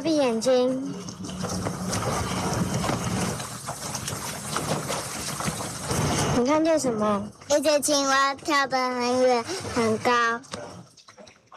闭眼睛。你看见什么？ 一只青蛙跳得很远很高。